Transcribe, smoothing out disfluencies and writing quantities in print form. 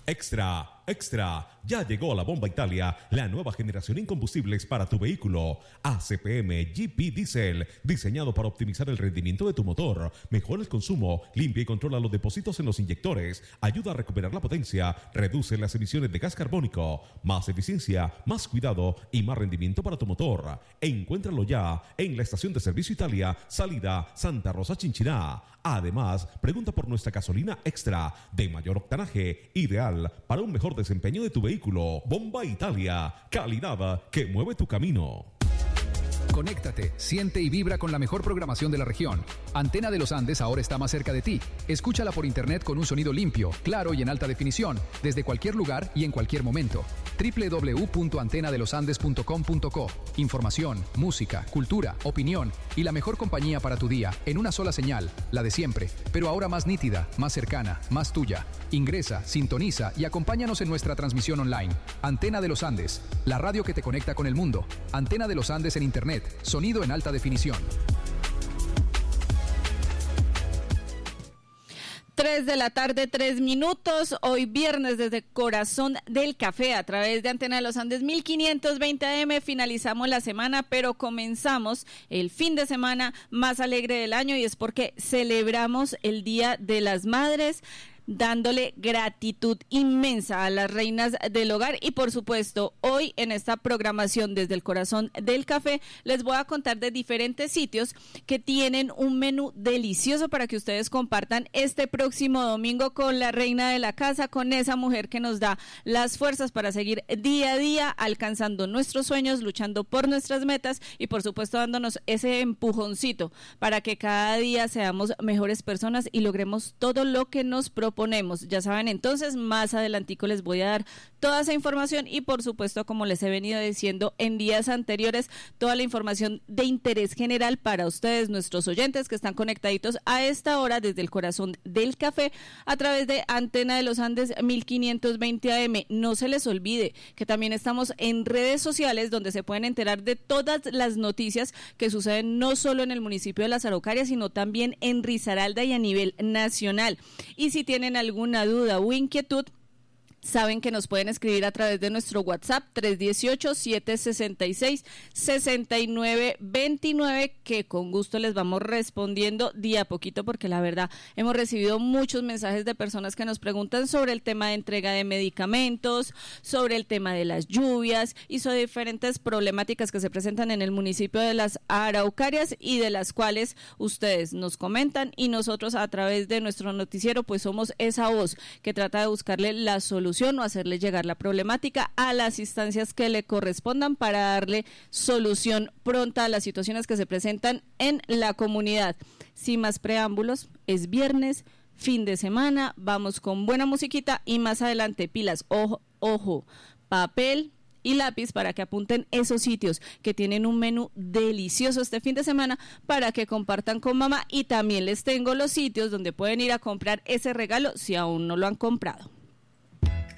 Extra, extra, ya llegó la Bomba Italia, la nueva generación en combustibles para tu vehículo. ACPM GP Diesel, diseñado para optimizar el rendimiento de tu motor, mejora el consumo, limpia y controla los depósitos en los inyectores, ayuda a recuperar la potencia, reduce las emisiones de gas carbónico, más eficiencia, más cuidado y más rendimiento para tu motor. Encuéntralo ya en la estación de servicio Italia, salida Santa Rosa Chinchiná. Además, pregunta por nuestra gasolina extra de mayor octanaje, ideal para un mejor desempeño de tu vehículo. Bomba Italia, calidad que mueve tu camino. Conéctate, siente y vibra con la mejor programación de la región. Antena de los Andes ahora está más cerca de ti. Escúchala por internet con un sonido limpio, claro y en alta definición, desde cualquier lugar y en cualquier momento. www.antenadelosandes.com.co. Información, música, cultura, opinión y la mejor compañía para tu día en una sola señal, la de siempre, pero ahora más nítida, más cercana, más tuya. Ingresa, sintoniza y acompáñanos en nuestra transmisión online. Antena de los Andes, la radio que te conecta con el mundo. Antena de los Andes en internet. Sonido en alta definición. 3 de la tarde, 3 minutos. Hoy viernes desde Corazón del Café a través de Antena de los Andes 1520 AM. Finalizamos la semana, pero comenzamos el fin de semana más alegre del año y es porque celebramos el Día de las Madres, dándole gratitud inmensa a las reinas del hogar. Y por supuesto, hoy en esta programación desde el Corazón del Café les voy a contar de diferentes sitios que tienen un menú delicioso para que ustedes compartan este próximo domingo con la reina de la casa, con esa mujer que nos da las fuerzas para seguir día a día alcanzando nuestros sueños, luchando por nuestras metas y por supuesto dándonos ese empujoncito para que cada día seamos mejores personas y logremos todo lo que nos proponemos. Ya saben, entonces más adelantico les voy a dar toda esa información y por supuesto, como les he venido diciendo en días anteriores, toda la información de interés general para ustedes, nuestros oyentes que están conectaditos a esta hora desde el Corazón del Café a través de Antena de los Andes 1520 AM. No se les olvide que también estamos en redes sociales donde se pueden enterar de todas las noticias que suceden no solo en el municipio de Las Araucarias, sino también en Risaralda y a nivel nacional. Y si tienen alguna duda o inquietud, saben que nos pueden escribir a través de nuestro WhatsApp 318-766-6929, que con gusto les vamos respondiendo día a poquito, porque la verdad hemos recibido muchos mensajes de personas que nos preguntan sobre el tema de entrega de medicamentos, sobre el tema de las lluvias y sobre diferentes problemáticas que se presentan en el municipio de Las Araucarias y de las cuales ustedes nos comentan y nosotros a través de nuestro noticiero pues somos esa voz que trata de buscarle la solución o hacerle llegar la problemática a las instancias que le correspondan para darle solución pronta a las situaciones que se presentan en la comunidad. Sin más preámbulos, es viernes, fin de semana, vamos con buena musiquita y más adelante pilas, ojo, papel y lápiz para que apunten esos sitios que tienen un menú delicioso este fin de semana para que compartan con mamá, y también les tengo los sitios donde pueden ir a comprar ese regalo si aún no lo han comprado.